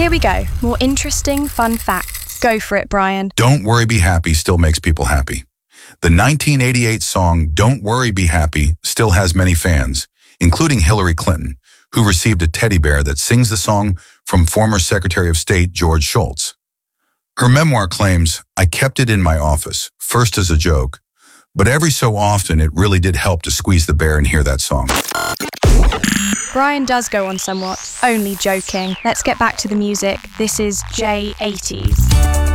Here we go. More interesting, fun facts. Go for it, Brian. Don't Worry Be Happy still makes people happy. The 1988 song Don't Worry Be Happy still has many fans, including Hillary Clinton, who received a teddy bear that sings the song from former Secretary of State George Shultz. Her memoir claims, "I kept it in my office, first as a joke, but every so often it really did help to squeeze the bear and hear that song." Brian does go on somewhat. Only joking. Let's get back to the music. This is J80s.